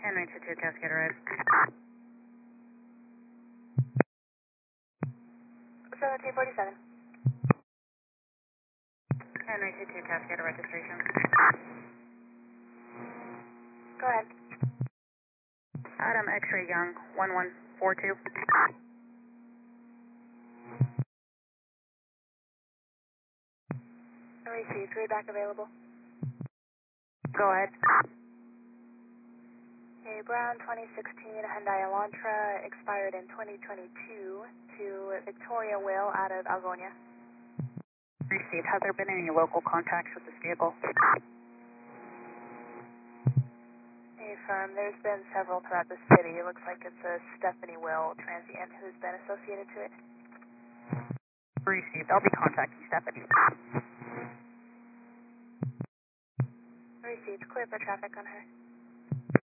Henry 22 Cascade Red. 1747. Henry 22 Cascade registration. Go ahead. Adam X-ray Young 1142. Received. Readback available. Go ahead. A Brown 2016 Hyundai Elantra expired in 2022 to Victoria Will out of Algonia. Received. Has there been any local contacts with this vehicle? Affirm. There's been several throughout the city. It looks like it's a Stephanie Will transient who's been associated to it. Received. I'll be contacting Stephanie. Received. Clear for traffic on her.